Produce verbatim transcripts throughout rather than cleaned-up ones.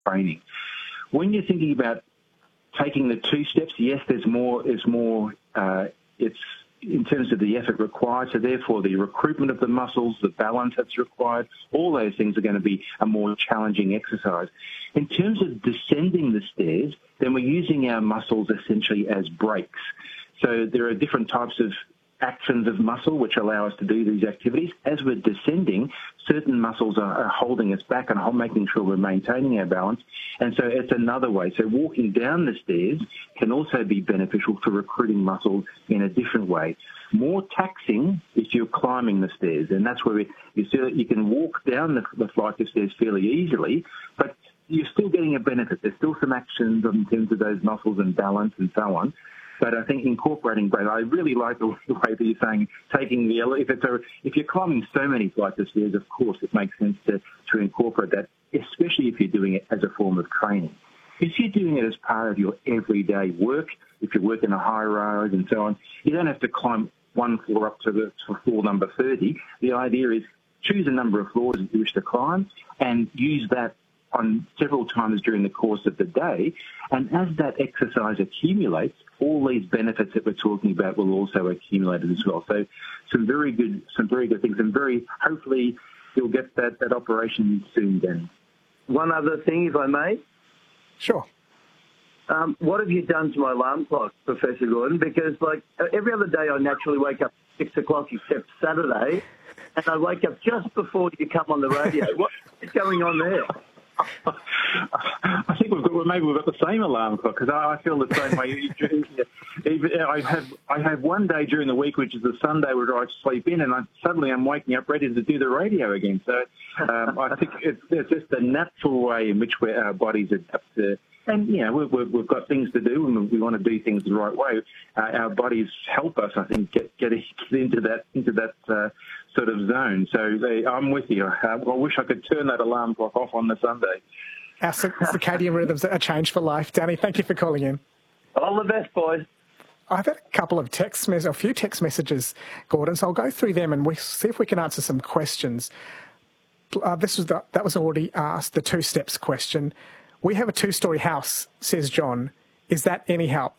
training. When you're thinking about taking the two steps, yes, there's more, there's more, uh, it's in terms of the effort required, so therefore the recruitment of the muscles, the balance that's required, all those things are going to be a more challenging exercise. In terms of descending the stairs, then we're using our muscles essentially as brakes. So there are different types of actions of muscle which allow us to do these activities. As we're descending, certain muscles are, are holding us back and making sure we're maintaining our balance. And so it's another way. So walking down the stairs can also be beneficial for recruiting muscles in a different way. More taxing if you're climbing the stairs, and that's where we, you see that you can walk down the, the flight of stairs fairly easily, but you're still getting a benefit. There's still some actions in terms of those muscles and balance and so on. But I think incorporating both, I really like the way that you're saying taking the, if it's a, if you're climbing so many flights of stairs, of course it makes sense to, to incorporate that, especially if you're doing it as a form of training. If you're doing it as part of your everyday work, if you're working a high rise and so on, you don't have to climb one floor up to the to floor number thirty. The idea is choose a number of floors that you wish to climb and use that on several times during the course of the day. And as that exercise accumulates, all these benefits that we're talking about will also accumulate as well. So some very good, some very good things, and very, hopefully you'll get that, that operation soon, Dan. One other thing, if I may. Sure. Um, what have you done to my alarm clock, Professor Gordon? Because, like, every other day I naturally wake up at six o'clock except Saturday, and I wake up just before you come on the radio. What is going on there? I think we've got, maybe we've got the same alarm clock, because I, I feel the same way. I have I have one day during the week, which is the Sunday, where I sleep in, and I, suddenly I'm waking up ready to do the radio again. So um, I think it's, it's just a natural way in which we're, our bodies adapt to. And, you know, we've, we've got things to do, and we want to do things the right way. Uh, our bodies help us, I think, get, get into that into that uh, sort of zone. So they, I'm with you. I, I wish I could turn that alarm clock off on the Sunday. Our circadian rhythms are changed for life. Danny, thank you for calling in. All the best, boys. I've had a couple of text messages, a few text messages, Gordon, so I'll go through them and we see if we can answer some questions. Uh, this was the, that was already asked, the two steps question. We have a two-storey house, says John. Is that any help?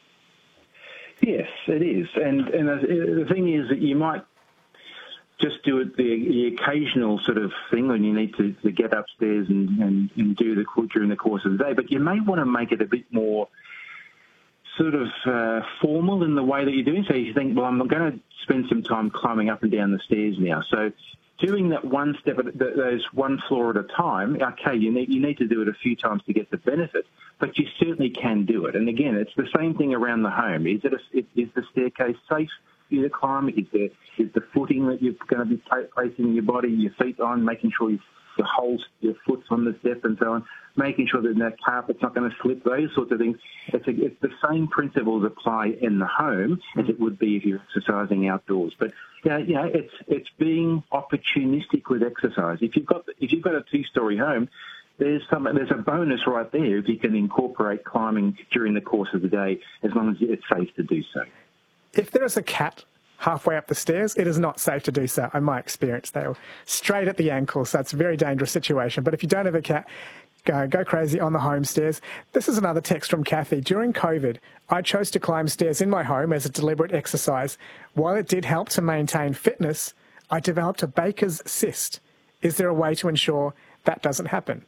Yes, it is. And, and the thing is that you might just do it the, the occasional sort of thing when you need to, to get upstairs and, and, and do the during the course of the day. But you may want to make it a bit more sort of uh, formal in the way that you're doing. So you think, well, I'm going to spend some time climbing up and down the stairs now. So doing that one step, at those one floor at a time, okay, you need you need to do it a few times to get the benefit, but you certainly can do it. And again, it's the same thing around the home. Is it a, is the staircase safe for you to climb? Is there is the footing that you're going to be placing your body, your feet on, making sure you your whole your foot's on the step and so on, making sure that that carpet's not going to slip, those sorts of things. It's, a, it's the same principles apply in the home as it would be if you're exercising outdoors. But yeah, you know, it's it's being opportunistic with exercise. If you've got if you've got a two-story home, there's some there's a bonus right there if you can incorporate climbing during the course of the day, as long as it's safe to do so. If there is a cat halfway up the stairs, it is not safe to do so, in my experience. They're straight at the ankles, so it's a very dangerous situation. But if you don't have a cat, go, go crazy on the home stairs. This is another text from Kathy. During COVID, I chose to climb stairs in my home as a deliberate exercise. While it did help to maintain fitness, I developed a Baker's cyst. Is there a way to ensure that doesn't happen?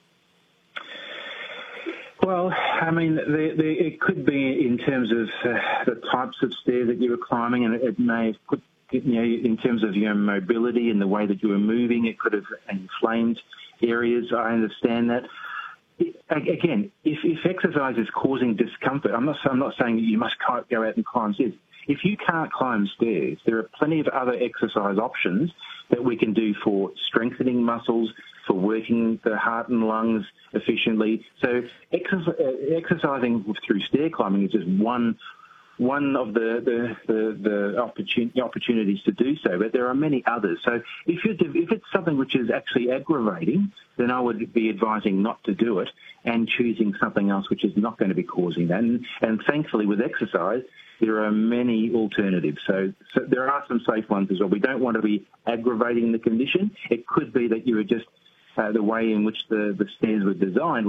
Well, I mean, the, the, it could be in terms of uh, the types of stairs that you were climbing, and it, it may have put, you know, in terms of your mobility and the way that you were moving, it could have inflamed areas. I understand that. It, again, if, if exercise is causing discomfort, I'm not, I'm not saying that you must go out and climb stairs. If you can't climb stairs, there are plenty of other exercise options that we can do for strengthening muscles, for working the heart and lungs efficiently. So exercising through stair climbing is just one one of the the, the, the opportun- opportunities to do so, but there are many others. So if, you're, if it's something which is actually aggravating, then I would be advising not to do it and choosing something else which is not going to be causing that. And, and thankfully with exercise, there are many alternatives. So, so there are some safe ones as well. We don't want to be aggravating the condition. It could be that you were just, uh, the way in which the, the stairs were designed